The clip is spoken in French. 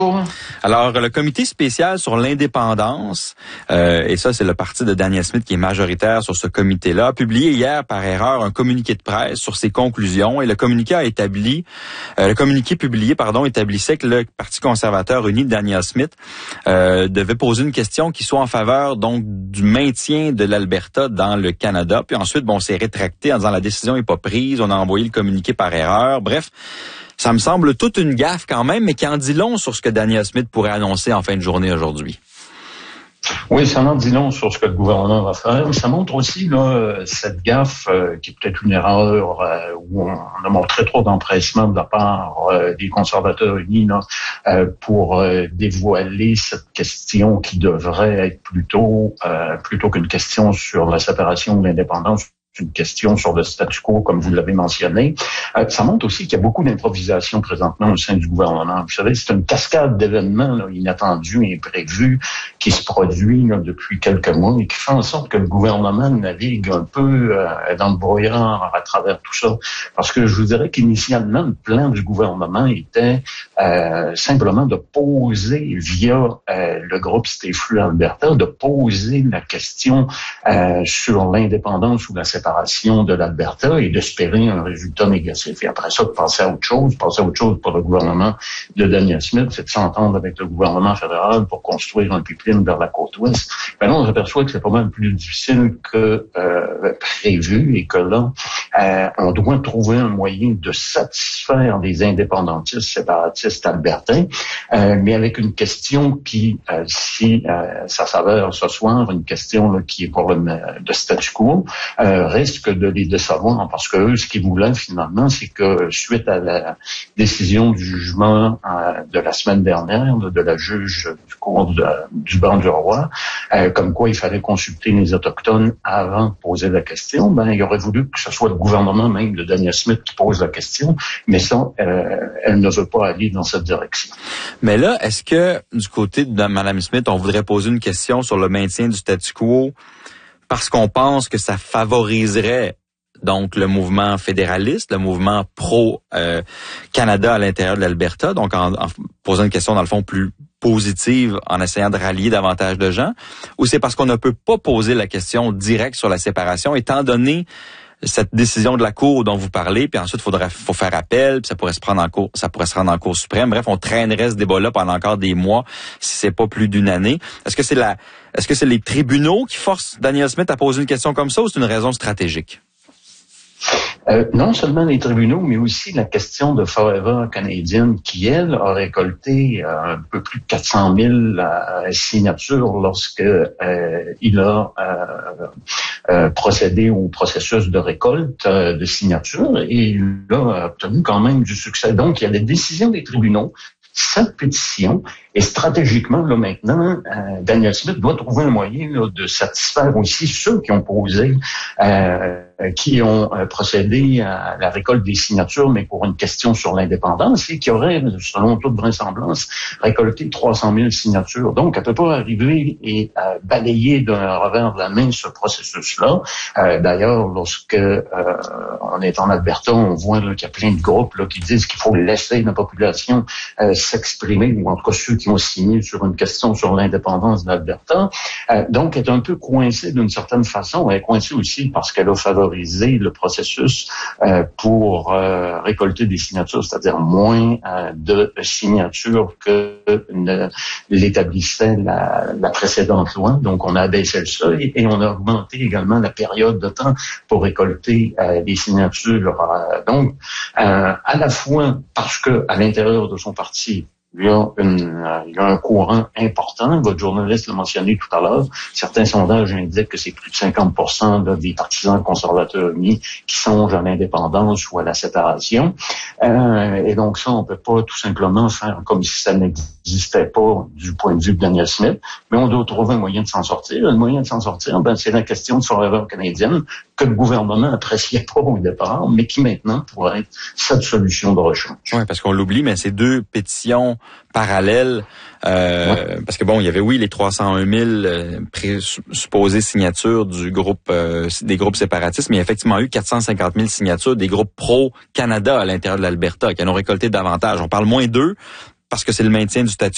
Alors, le comité spécial sur l'indépendance, et ça, c'est le parti de Danielle Smith qui est majoritaire sur ce comité-là, a publié hier par erreur un communiqué de presse sur ses conclusions et le communiqué publié établissait que le Parti conservateur uni de Danielle Smith devait poser une question qui soit en faveur donc du maintien de l'Alberta dans le Canada. Puis ensuite, c'est rétracté en disant la décision n'est pas prise, on a envoyé le communiqué par erreur. Bref, ça me semble toute une gaffe quand même, mais qui en dit long sur ce que Danielle Smith pourrait annoncer en fin de journée aujourd'hui. Oui, ça en dit long sur ce que le gouvernement va faire. Ça montre aussi cette gaffe qui est peut-être une erreur où on a montré trop d'empressement de la part des conservateurs unis pour dévoiler cette question qui devrait être plutôt qu'une question sur la séparation de l'indépendance. C'est une question sur le statu quo, comme vous l'avez mentionné. Ça montre aussi qu'il y a beaucoup d'improvisation présentement au sein du gouvernement. Vous savez, c'est une cascade d'événements inattendus et imprévus qui se produit depuis quelques mois et qui fait en sorte que le gouvernement navigue un peu dans le brouillard à travers tout ça. Parce que je vous dirais qu'initialement, le plan du gouvernement était simplement de poser via le groupe Stay Free Alberta, de poser la question sur l'indépendance ou la séparation de l'Alberta et d'espérer un résultat négatif. Et après ça, de passer à autre chose pour le gouvernement de Danielle Smith, c'est de s'entendre avec le gouvernement fédéral pour construire un pipeline vers la côte ouest. Là, on s'aperçoit que c'est pas mal plus difficile que prévu et que là, on doit trouver un moyen de satisfaire des indépendantistes séparatistes albertains, mais avec une question qui, si ça s'avère ce soir, une question qui est pour de statu quo, risque de les décevoir parce que eux, ce qu'ils voulaient finalement, c'est que suite à la décision du jugement de la semaine dernière de la juge du cour du banc du roi, comme quoi il fallait consulter les Autochtones avant de poser la question, il aurait voulu que ce soit le gouvernement même de Danielle Smith qui pose la question, mais ça, elle ne veut pas aller dans cette direction. Mais là, est-ce que du côté de Mme Smith, on voudrait poser une question sur le maintien du statu quo parce qu'on pense que ça favoriserait donc le mouvement fédéraliste, le mouvement pro-Canada à l'intérieur de l'Alberta, donc en posant une question dans le fond plus positive en essayant de rallier davantage de gens, ou c'est parce qu'on ne peut pas poser la question directe sur la séparation, étant donné cette décision de la Cour dont vous parlez, puis ensuite faut faire appel, puis ça pourrait se rendre en Cour suprême. Bref, on traînerait ce débat-là pendant encore des mois, si c'est pas plus d'une année. Est-ce que c'est les tribunaux qui forcent Danielle Smith à poser une question comme ça, ou c'est une raison stratégique? Non seulement les tribunaux, mais aussi la question de Forever Canadian qui, elle, a récolté un peu plus de 400 000 signatures lorsque il a procédé au processus de récolte de signatures et il a obtenu quand même du succès. Donc, il y a des décisions des tribunaux, cette pétition, et stratégiquement, maintenant, Danielle Smith doit trouver un moyen de satisfaire aussi ceux qui ont posé, qui ont procédé à la récolte des signatures, mais pour une question sur l'indépendance, et qui auraient, selon toute vraisemblance, récolté 300 000 signatures. Donc, elle peut pas arriver et balayer d'un revers de la main ce processus-là. D'ailleurs, lorsque on est en Alberta, on voit qu'il y a plein de groupes qui disent qu'il faut laisser la population s'exprimer, ou en tout cas ceux qui ont signé sur une question sur l'indépendance d'Alberta. Donc, elle est un peu coincée d'une certaine façon. Elle est coincée aussi parce qu'elle a favorisé le processus pour récolter des signatures, c'est-à-dire moins de signatures que l'établissait la précédente loi. Donc, on a abaissé le seuil et on a augmenté également la période de temps pour récolter des signatures. Donc, à la fois parce que à l'intérieur de son parti, il y a un courant important. Votre journaliste l'a mentionné tout à l'heure. Certains sondages indiquent que c'est plus de 50% des partisans conservateurs unis qui songent à l'indépendance ou à la séparation. Et donc ça, on peut pas tout simplement faire comme si ça n'existait pas du point de vue de Danielle Smith, mais on doit trouver un moyen de s'en sortir. Le moyen de s'en sortir, c'est la question de Forever Canadian que le gouvernement appréciait pas au départ, mais qui maintenant pourrait être cette solution de rechange. Oui, parce qu'on l'oublie, mais ces deux pétitions parallèles, parce que il y avait les 301 000 présupposées signatures du groupe des groupes séparatistes, mais il y a effectivement eu 450 000 signatures des groupes pro-Canada à l'intérieur de l'Alberta qui en ont récolté davantage. On parle moins d'eux parce que c'est le maintien du statu